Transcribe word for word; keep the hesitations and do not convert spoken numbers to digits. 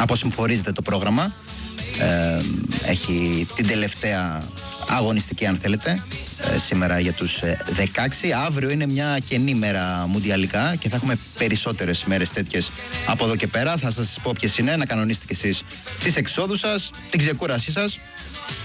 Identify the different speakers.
Speaker 1: αποσυμφορίζεται το πρόγραμμα. Ε, έχει την τελευταία αγωνιστική, αν θέλετε, ε, σήμερα για τους ε, δεκαέξι. Αύριο είναι μια κενή μέρα μουντιαλικά και θα έχουμε περισσότερες μέρες τέτοιες από εδώ και πέρα. Θα σας πω ποιες είναι, να κανονίσετε κι εσείς τις εξόδους σας, την ξεκούρασή σας.